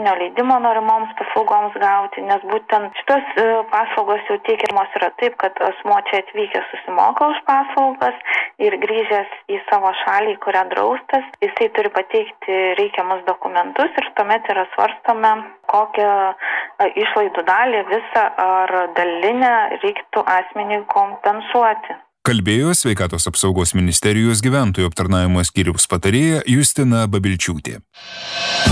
tarnybinio leidimo norimoms paslaugoms gauti, nes būtent šitos paslaugos jau teikiamos yra taip, kad asmuo čia atvykęs susimoka už paslaugas ir grįžęs į savo šalį, kurią draustas, jisai turi pateikti reikiamus dokumentus ir tuomet yra svarstome, kokią išlaidų dalį visą ar dalinę reiktų asmeniui kompensuoti. Kalbėjo Sveikatos apsaugos ministerijos gyventojų aptarnavimo skyriaus patarėja Justina Babilčiūtė.